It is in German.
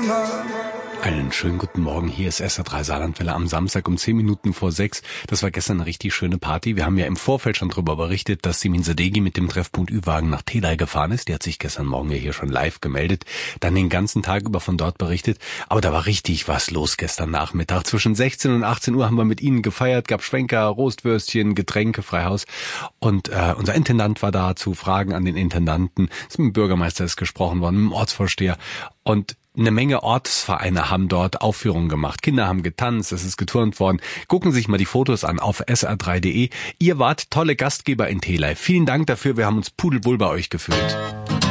Einen schönen guten Morgen, hier ist SR3 Saarlandwelle am Samstag um 10 Minuten vor 6. Das war gestern eine richtig schöne Party. Wir haben ja im Vorfeld schon darüber berichtet, dass Simin Sadeghi mit dem Treffpunkt Ü-Wagen nach Telei gefahren ist. Die hat sich gestern Morgen ja hier schon live gemeldet, dann den ganzen Tag über von dort berichtet. Aber da war richtig was los gestern Nachmittag. Zwischen 16 und 18 Uhr haben wir mit ihnen gefeiert, gab Schwenker, Roastwürstchen, Getränke, Freihaus. Und unser Intendant war da zu Fragen an den Intendanten. Mit dem Bürgermeister ist gesprochen worden, mit dem Ortsvorsteher. Und eine Menge Ortsvereine haben dort Aufführungen gemacht. Kinder haben getanzt, es ist geturnt worden. Gucken Sie sich mal die Fotos an auf sr3.de. Ihr wart tolle Gastgeber in Telei. Vielen Dank dafür, wir haben uns pudelwohl bei euch gefühlt.